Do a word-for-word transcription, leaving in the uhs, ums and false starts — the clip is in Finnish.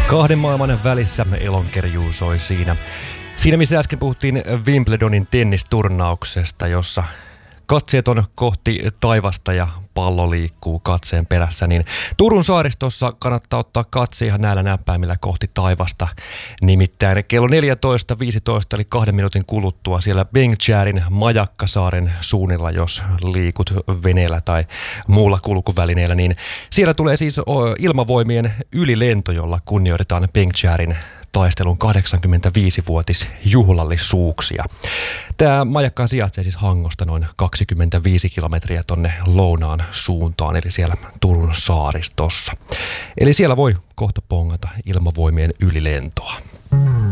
Kahden maailman välissä elonkerjuu soi siinä. Siinä missä äsken puhuttiin Wimbledonin tennisturnauksesta, jossa katseet on kohti taivasta ja pallo liikkuu katseen perässä, niin Turun saaristossa kannattaa ottaa katse ihan näillä näppäimillä kohti taivasta. Nimittäin kello neljätoista viisitoista eli kahden minuutin kuluttua siellä Bengtsjärin Majakkasaaren suunnilla, jos liikut veneellä tai muulla kulkuvälineellä, niin siellä tulee siis ilmavoimien ylilento, jolla kunnioitetaan Bengtsjärin taistelun kahdeksankymmentäviisivuotisjuhlallisuuksia. Tämä majakka sijaitsee siis Hangosta noin kaksikymmentäviisi kilometriä tonne lounaan suuntaan, eli siellä Turun saaristossa. Eli siellä voi kohta pongata ilmavoimien ylilentoa.